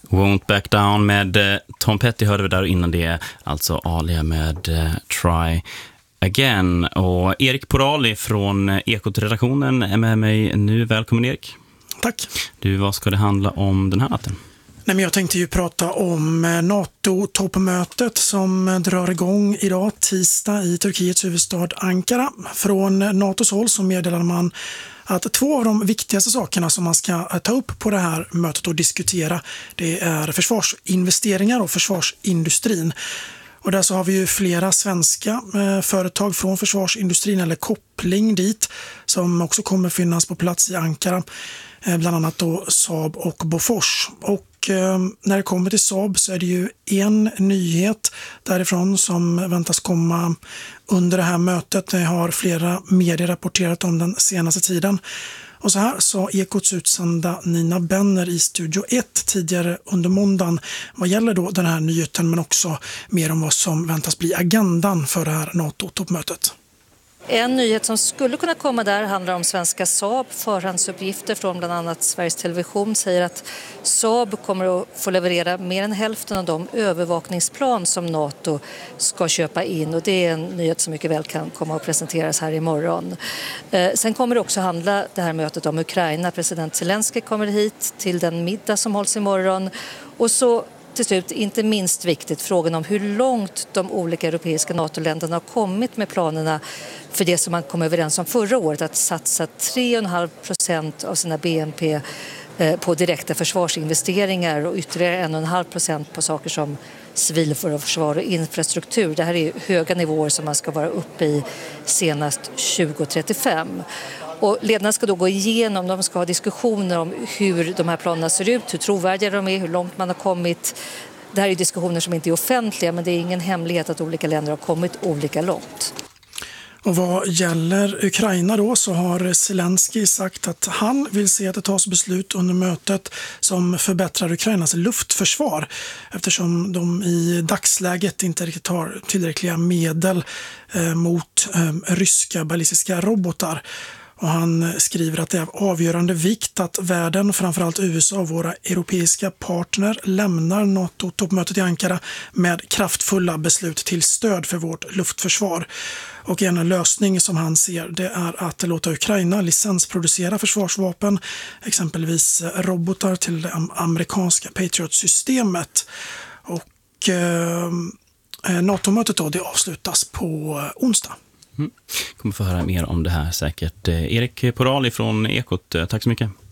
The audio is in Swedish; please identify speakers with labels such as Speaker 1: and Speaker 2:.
Speaker 1: Won't Back Down med Tom Petty hörde vi där, och innan det alltså Alia med Try Again. Och Erik Porali från Ekot-redaktionen är med mig nu. Välkommen Erik.
Speaker 2: Tack.
Speaker 1: Du, vad ska det handla om den här natten?
Speaker 2: Nej, men jag tänkte ju prata om NATO-toppmötet som drar igång idag, tisdag, i Turkiets huvudstad Ankara. Från NATOs håll så meddelar man att två av de viktigaste sakerna som man ska ta upp på det här mötet och diskutera, det är försvarsinvesteringar och försvarsindustrin. Och där så har vi ju flera svenska företag från försvarsindustrin eller koppling dit som också kommer finnas på plats i Ankara. Bland annat då Saab och Bofors. Och när det kommer till Saab så är det ju en nyhet därifrån som väntas komma under det här mötet. Det har flera medier rapporterat om den senaste tiden. Och så här sa Ekots utsända Nina Benner i Studio 1 tidigare under måndagen vad gäller då den här nyheten, men också mer om vad som väntas bli agendan för det här NATO-toppmötet.
Speaker 3: En nyhet som skulle kunna komma där handlar om svenska Saab. Förhandsuppgifter från bland annat Sveriges Television säger att Saab kommer att få leverera mer än hälften av de övervakningsplan som NATO ska köpa in. Och det är en nyhet som mycket väl kan komma att presenteras här imorgon. Sen kommer det också handla det här mötet om Ukraina. President Zelensky kommer hit till den middag som hålls imorgon. Och så till slut, inte minst viktigt, frågan om hur långt de olika europeiska NATO-länderna har kommit med planerna för det som man kom överens om förra året, att satsa 3,5% av sina BNP på direkta försvarsinvesteringar och ytterligare 1,5% på saker som civilförsvar och infrastruktur. Det här är höga nivåer som man ska vara uppe i senast 2035. Och ledarna ska då gå igenom, de ska ha diskussioner om hur de här planerna ser ut, hur trovärdiga de är, hur långt man har kommit. Det här är diskussioner som inte är offentliga, men det är ingen hemlighet att olika länder har kommit olika långt.
Speaker 2: Och vad gäller Ukraina då så har Zelensky sagt att han vill se att det tas beslut under mötet som förbättrar Ukrainas luftförsvar, eftersom de i dagsläget inte riktigt har tillräckliga medel mot ryska ballistiska robotar. Och han skriver att det är av avgörande vikt att världen, framförallt USA och våra europeiska partner, lämnar NATO-toppmötet i Ankara med kraftfulla beslut till stöd för vårt luftförsvar. Och en lösning som han ser, det är att låta Ukraina licensproducera försvarsvapen, exempelvis robotar till det amerikanska Patriot-systemet. Och NATO-mötet då, det avslutas på onsdag.
Speaker 1: Kommer få höra mer om det här säkert. Erik Porali från Ekot, tack så mycket.